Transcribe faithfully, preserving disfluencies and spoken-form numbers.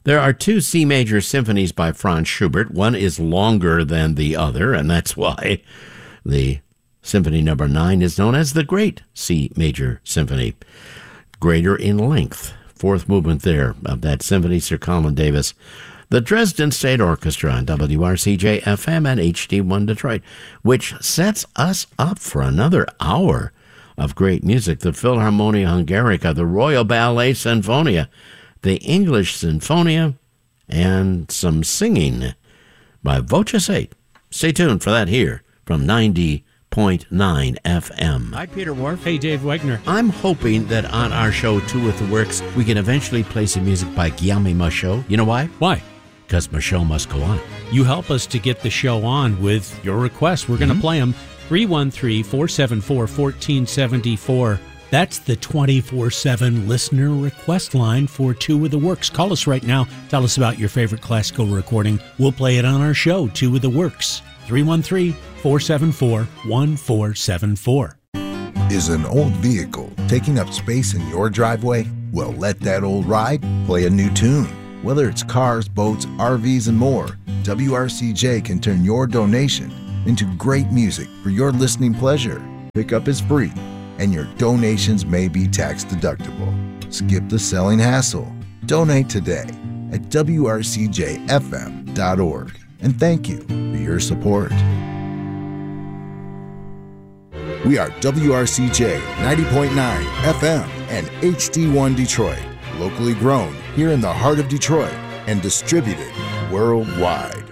There are two C major symphonies by Franz Schubert. One is longer than the other, and that's why the Symphony Number nine is known as the Great C Major Symphony. Greater in length. Fourth movement there of that symphony, Sir Colin Davis. The Dresden State Orchestra on W R C J F M and H D one Detroit, which sets us up for another hour of great music. The Philharmonia Hungarica, the Royal Ballet Sinfonia, the English Sinfonia, and some singing by Voces eight. Stay tuned for that here from ninety point nine F M. Hi, Peter Wharf. Hey, Dave Wegner. I'm hoping that on our show, Two with the Works, we can eventually play some music by Guillaume Michaud. You know why? Why? Because Michaud must go on. You help us to get the show on with your requests. We're going to mm-hmm. play them. three one three, four seven four, one four seven four. That's the twenty-four seven listener request line for Two with the Works. Call us right now. Tell us about your favorite classical recording. We'll play it on our show, Two with the Works. three one three, four seven four, one four seven four. Is an old vehicle taking up space in your driveway? Well, let that old ride play a new tune. Whether it's cars, boats, R Vs, and more, W R C J can turn your donation into great music for your listening pleasure. Pickup is free, and your donations may be tax deductible. Skip the selling hassle. Donate today at W R C J F M dot org. And thank you for your support. We are W R C J ninety point nine F M and H D one Detroit, locally grown here in the heart of Detroit and distributed worldwide.